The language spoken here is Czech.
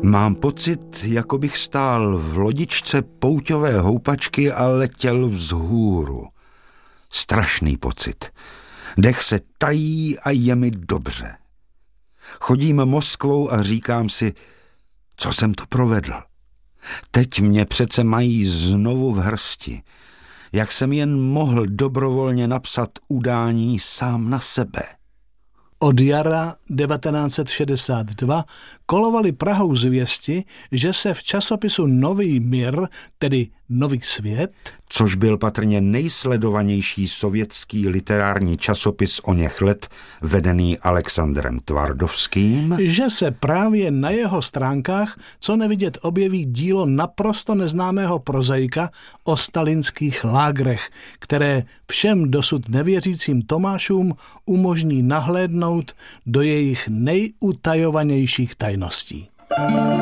Mám pocit, jako bych stál v lodičce pouťové houpačky a letěl vzhůru. Strašný pocit. Dech se tají a je mi dobře. Chodím Moskvou a říkám si, co jsem to provedl. Teď mě přece mají znovu v hrsti. Jak jsem jen mohl dobrovolně napsat udání sám na sebe. Od jara 1962 kolovaly Prahou zvěsti, že se v časopisu Nový mír, tedy Nový svět, což byl patrně nejsledovanější sovětský literární časopis oněch let, vedený Alexandrem Tvardovským, že se právě na jeho stránkách co nevidět objeví dílo naprosto neznámého prozaika o stalinských lágrech, které všem dosud nevěřícím Tomášům umožní nahlédnout do jejich nejutajovanějších tajností.